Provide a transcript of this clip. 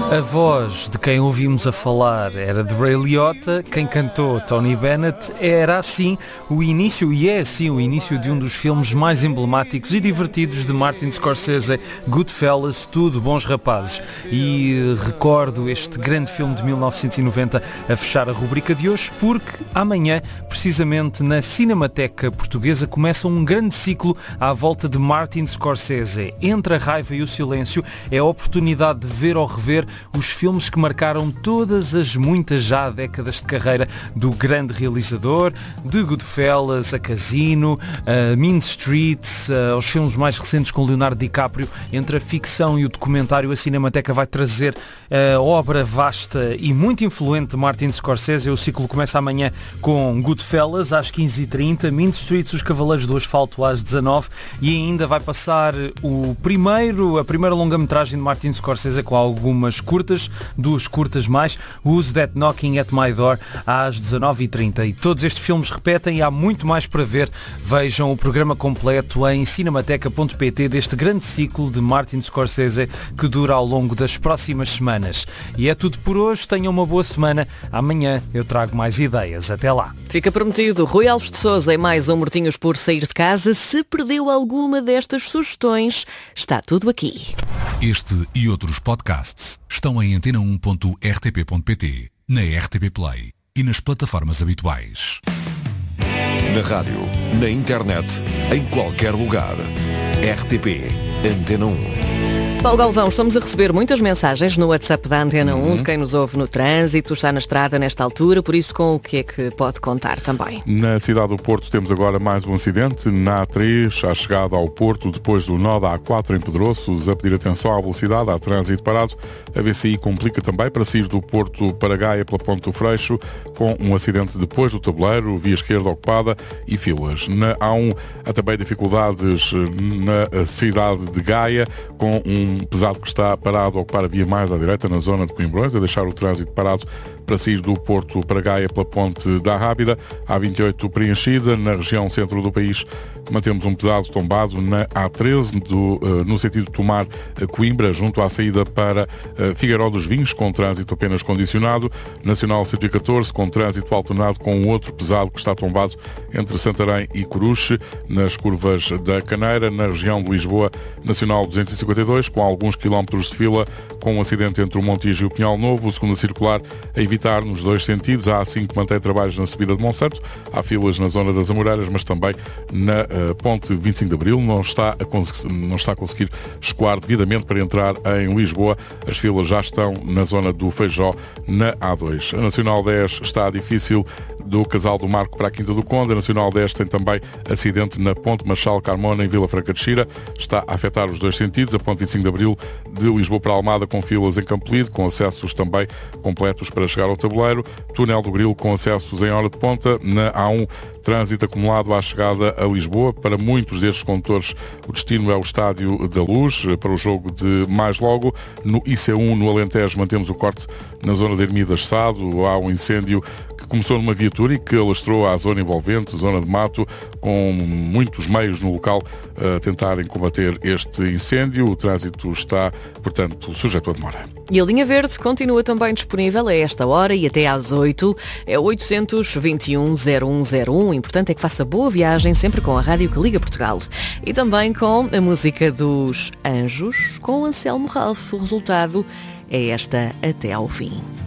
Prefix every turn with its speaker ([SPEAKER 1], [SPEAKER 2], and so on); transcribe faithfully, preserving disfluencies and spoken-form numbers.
[SPEAKER 1] A voz de quem ouvimos a falar era de Ray Liotta, quem cantou Tony Bennett. Era assim o início, e é assim o início de um dos filmes mais emblemáticos e divertidos de Martin Scorsese, Goodfellas, tudo bons rapazes. E recordo este grande filme de mil novecentos e noventa a fechar a rubrica de hoje, porque amanhã, precisamente na Cinemateca Portuguesa, começa um grande ciclo à volta de Martin Scorsese. Entre a raiva e o silêncio é a oportunidade de ver ou rever os filmes que marcaram todas as muitas já décadas de carreira do grande realizador, de Goodfellas a Casino, a Mean Streets, aos filmes mais recentes com Leonardo DiCaprio. Entre a ficção e o documentário, a Cinemateca vai trazer a obra vasta e muito influente de Martin Scorsese. O ciclo começa amanhã com Goodfellas às quinze e trinta, Mean Streets, Os Cavaleiros do Asfalto às dezanove, e ainda vai passar o primeiro, a primeira longa-metragem de Martin Scorsese com algumas curtas, duas curtas mais, Who's That Knocking at My Door às dezanove e trinta. E todos estes filmes repetem e há muito mais para ver. Vejam o programa completo em cinemateca ponto pt deste grande ciclo de Martin Scorsese que dura ao longo das próximas semanas. E é tudo por hoje, tenham uma boa semana. Amanhã eu trago mais ideias. Até lá.
[SPEAKER 2] Fica prometido. Rui Alves de Sousa em mais um Mortinhos por Sair de Casa. Se perdeu alguma destas sugestões, está tudo aqui.
[SPEAKER 3] Este e outros podcasts estão em antena um ponto r t p ponto pt, na R T P Play e nas plataformas habituais.
[SPEAKER 4] Na rádio, na internet, em qualquer lugar. R T P Antena um.
[SPEAKER 2] Paulo Galvão, estamos a receber muitas mensagens no WhatsApp da Antena um,
[SPEAKER 5] uhum.
[SPEAKER 2] de quem nos ouve no trânsito, está na estrada nesta altura, por isso com o que é que pode contar também?
[SPEAKER 5] Na cidade do Porto temos agora mais um acidente, na A três, à chegada ao Porto, depois do nó da A quatro em Pedroços, a pedir atenção à velocidade, há trânsito parado. A V C I complica também para sair do Porto para Gaia pela Ponte do Freixo, com um acidente depois do tabuleiro, via esquerda ocupada e filas. Na A um há também dificuldades na cidade de Gaia, com um Um pesado que está parado a ocupar a via mais à direita, na zona de Coimbrões, a deixar o trânsito parado para sair do Porto para Gaia pela Ponte da Rábida. A vinte e oito preenchida, na região centro do país mantemos um pesado tombado na A treze, do, uh, no sentido de tomar uh, Coimbra, junto à saída para uh, Figueiró dos Vinhos, com trânsito apenas condicionado. Nacional cento e catorze, com trânsito alternado com outro pesado que está tombado entre Santarém e Coruche, nas curvas da Caneira. Na região de Lisboa, Nacional duzentos e cinquenta e dois, com alguns quilómetros de fila, com um acidente entre o Montijo e o Pinhal Novo. O segundo circular a evitar nos dois sentidos. A A cinco mantém trabalhos na subida de Monsanto. Há filas na zona das Amoreiras, mas também na uh, Ponte vinte e cinco de Abril. Não está, a cons- não está a conseguir escoar devidamente para entrar em Lisboa. As filas já estão na zona do Feijó, na A dois. A Nacional dez está difícil do Casal do Marco para a Quinta do Conde. A Nacional dez tem também acidente na Ponte Marchal Carmona, em Vila Franca de Xira. Está a afetar os dois sentidos. A Ponte vinte e cinco de Abril de Lisboa para Almada, com filas em Campolide, com acessos também completos para chegar ao tabuleiro. Túnel do Grilo, com acessos em hora de ponta. Na A um, trânsito acumulado à chegada a Lisboa. Para muitos destes condutores, o destino é o Estádio da Luz, para o jogo de mais logo. No I C um, no Alentejo, mantemos o corte na zona de Ermidas Sado. Há um incêndio que começou numa viatura e que alastrou à zona envolvente, zona de mato, com muitos meios no local a tentarem combater este incêndio. O trânsito está, portanto, sujeito a demora.
[SPEAKER 2] E a linha verde continua também disponível a esta hora e até às oito. É oitocentos, vinte e um, zero um zero um. O importante é que faça boa viagem, sempre com a Rádio que Liga Portugal. E também com a música dos Anjos, com Anselmo Ralph. O resultado é esta até ao fim.